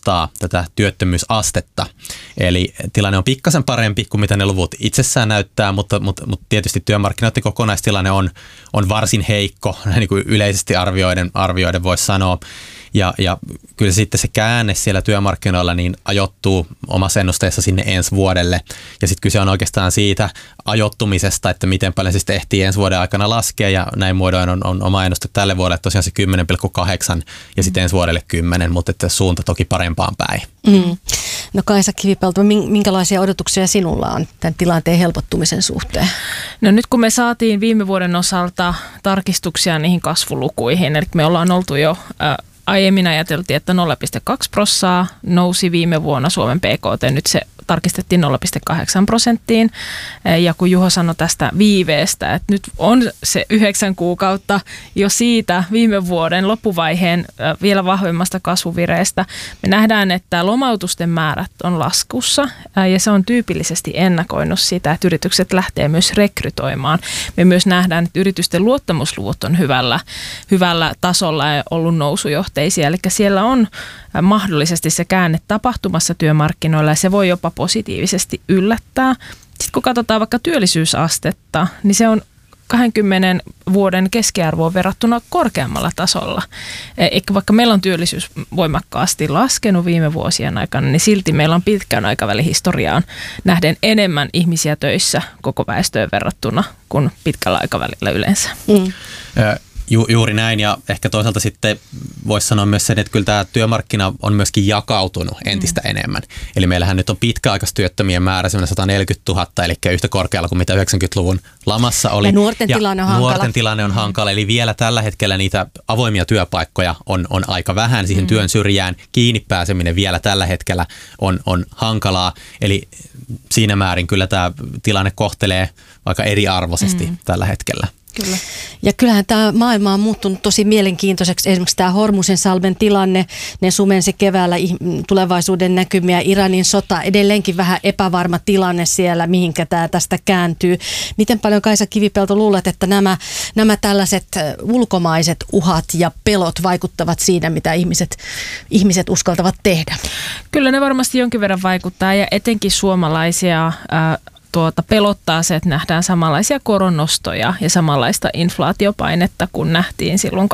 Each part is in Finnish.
nostaa tätä työttömyysastetta. Eli tilanne on pikkasen parempi kuin mitä ne luvut itsessään näyttää, mutta tietysti työmarkkinoiden kokonaistilanne on varsin heikko, niin kuin yleisesti arvioiden voisi sanoa. Ja kyllä sitten se käänne siellä työmarkkinoilla niin ajoittuu omassa ennusteessa sinne ensi vuodelle. Ja sitten kyse on oikeastaan siitä ajoittumisesta, että miten paljon se sitten ehtii ensi vuoden aikana laskea. Ja näin muodoin on oma ennuste tälle vuodelle tosiaan se 10,8 ja sitten ensi vuodelle 10, mutta että suunta toki parempaan päin. Mm. No Kaisa Kivipelto, minkälaisia odotuksia sinulla on tämän tilanteen helpottumisen suhteen? No nyt kun me saatiin viime vuoden osalta tarkistuksia niihin kasvulukuihin, eli me ollaan oltu jo aiemmin ajateltiin, että 0,2% nousi viime vuonna Suomen PKT, nyt se tarkistettiin 0,8%. Ja kun Juho sanoi tästä viiveestä, että nyt on se 9 kuukautta jo siitä viime vuoden loppuvaiheen vielä vahvemmasta kasvuvireestä. Me nähdään, että lomautusten määrät on laskussa ja se on tyypillisesti ennakoinut sitä, että yritykset lähtee myös rekrytoimaan. Me myös nähdään, että yritysten luottamusluvut on hyvällä tasolla ja ollut nousujohteisia. Eli siellä on mahdollisesti se käänne tapahtumassa työmarkkinoilla ja se voi jopa positiivisesti yllättää. Sitten kun katsotaan vaikka työllisyysastetta, niin se on 20 vuoden keskiarvoon verrattuna korkeammalla tasolla. Eikä vaikka meillä on työllisyys voimakkaasti laskenut viime vuosien aikana, niin silti meillä on pitkän aikavälin historiaan nähden enemmän ihmisiä töissä koko väestöön verrattuna kuin pitkällä aikavälillä yleensä. Mm. Juuri näin, ja ehkä toisaalta sitten voisi sanoa myös sen, että kyllä tämä työmarkkina on myöskin jakautunut entistä enemmän. Eli meillähän nyt on pitkäaikaistyöttömien määrä semmoinen 140 000, eli yhtä korkealla kuin mitä 90-luvun lamassa oli. Ja nuorten tilanne on hankala. Nuorten tilanne on hankala, eli vielä tällä hetkellä niitä avoimia työpaikkoja on aika vähän. Siihen työn syrjään kiinni pääseminen vielä tällä hetkellä on hankalaa. Eli siinä määrin kyllä tämä tilanne kohtelee aika eriarvoisesti tällä hetkellä. Kyllä. Ja kyllähän tämä maailma on muuttunut tosi mielenkiintoiseksi. Esimerkiksi tämä Hormusin-salmen tilanne, ne sumensi keväällä tulevaisuuden näkymiä. Iranin sota, edelleenkin vähän epävarma tilanne siellä, mihinkä tämä tästä kääntyy. Miten paljon, Kaisa Kivipelto, luulet, että nämä tällaiset ulkomaiset uhat ja pelot vaikuttavat siinä, mitä ihmiset uskaltavat tehdä? Kyllä ne varmasti jonkin verran vaikuttaa, ja etenkin suomalaisia pelottaa se, että nähdään samanlaisia koronnostoja ja samanlaista inflaatiopainetta kuin nähtiin silloin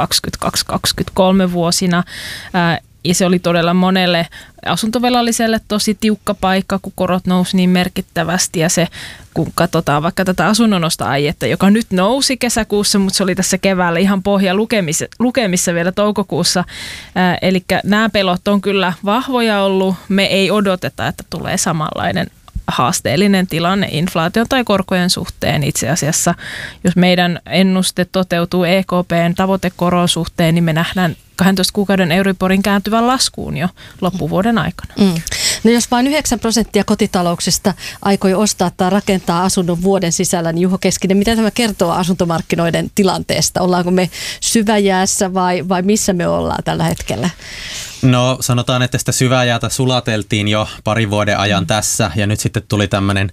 22-23 vuosina. Ja se oli todella monelle asuntovelalliselle tosi tiukka paikka, kun korot nousi niin merkittävästi. Ja se, kun katsotaan vaikka tätä asunnonosto-aietta, joka nyt nousi kesäkuussa, mutta se oli tässä keväällä ihan pohja lukemissa vielä toukokuussa. Eli nämä pelot on kyllä vahvoja ollut. Me ei odoteta, että tulee samanlainen haasteellinen tilanne inflaation tai korkojen suhteen. Itse asiassa, jos meidän ennuste toteutuu EKP:n tavoitekoron suhteen, niin me nähdään 12 kuukauden Euriborin kääntyvän laskuun jo loppuvuoden aikana. No jos vain 9% kotitalouksista aikoi ostaa tai rakentaa asunnon vuoden sisällä, niin Juho Keskinen, mitä tämä kertoo asuntomarkkinoiden tilanteesta? Ollaanko me syväjäässä vai missä me ollaan tällä hetkellä? No sanotaan, että sitä syväjäätä sulateltiin jo parin vuoden ajan tässä, ja nyt sitten tuli tämmöinen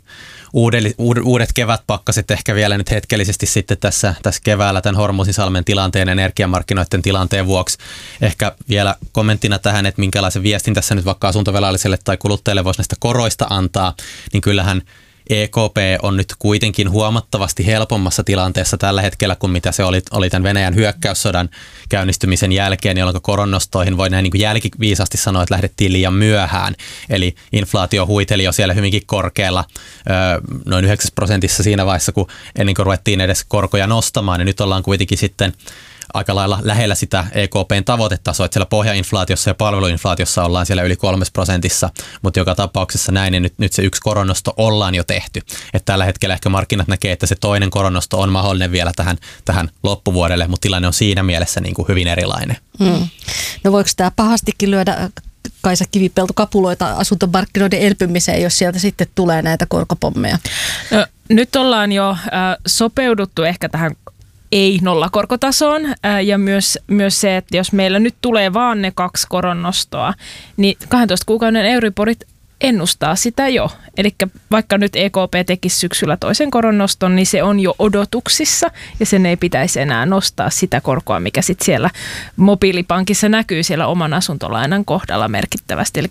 uudet kevätpakkaset ehkä vielä nyt hetkellisesti sitten tässä keväällä tämän Hormusin-salmen tilanteen ja energiamarkkinoiden tilanteen vuoksi. Ehkä vielä kommenttina tähän, että minkälaisen viestin tässä nyt vaikka asuntovelalliselle tai kuluttajalle voisi näistä koroista antaa, niin kyllähän EKP on nyt kuitenkin huomattavasti helpommassa tilanteessa tällä hetkellä kuin mitä se oli tämän Venäjän hyökkäyssodan käynnistymisen jälkeen, jolloin koronnostoihin voi näin niin kuin jälkiviisasti sanoa, että lähdettiin liian myöhään. Eli inflaatio huiteli jo siellä hyvinkin korkealla, noin 9% siinä vaiheessa, kun ennen kuin ruvettiin edes korkoja nostamaan, niin nyt ollaan kuitenkin sitten aika lailla lähellä sitä EKP:n tavoitetasoa, että siellä pohjainflaatiossa ja palveluinflaatiossa ollaan siellä yli 3%, mutta joka tapauksessa näin, niin nyt se yksi koronnosto ollaan jo tehty. Että tällä hetkellä ehkä markkinat näkee, että se toinen koronnosto on mahdollinen vielä tähän loppuvuodelle, mutta tilanne on siinä mielessä niin kuin hyvin erilainen. No voiko tämä pahastikin lyödä, Kaisa Kivipelto, kapuloita asuntomarkkinoiden elpymiseen, jos sieltä sitten tulee näitä korkopommeja? No, nyt ollaan jo sopeuduttu ehkä tähän ei-nollakorkotasoon ja myös se, että jos meillä nyt tulee vaan ne 2 koronnostoa, niin 12 kuukauden Euriborit ennustaa sitä jo. Eli vaikka nyt EKP tekisi syksyllä toisen koronnoston, niin se on jo odotuksissa ja sen ei pitäisi enää nostaa sitä korkoa, mikä sitten siellä mobiilipankissa näkyy siellä oman asuntolainan kohdalla merkittävästi. Eli